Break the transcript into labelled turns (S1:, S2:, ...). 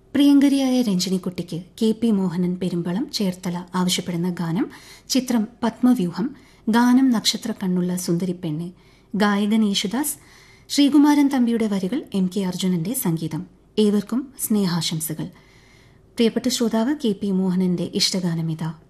S1: പ്രിയങ്കരിയായ രഞ്ജിനിക്കുട്ടിക്ക് KP Mohanan Perumbalam Cherthala ആവശ്യപ്പെടുന്ന ഗാനം ചിത്രം പത്മവ്യൂഹം. ഗാനം നക്ഷത്ര കണ്ണുള്ള സുന്ദരിപ്പെണ്ണ്. ഗായകൻ യേശുദാസ്. ശ്രീകുമാരൻ തമ്പിയുടെ വരികൾ MK അർജുനന്റെ സംഗീതം. ഏവർക്കും സ്നേഹാശംസകൾ. പ്രിയപ്പെട്ട ശ്രോതാവ് KP മോഹനന്റെ ഇഷ്ടഗാനമിതാ.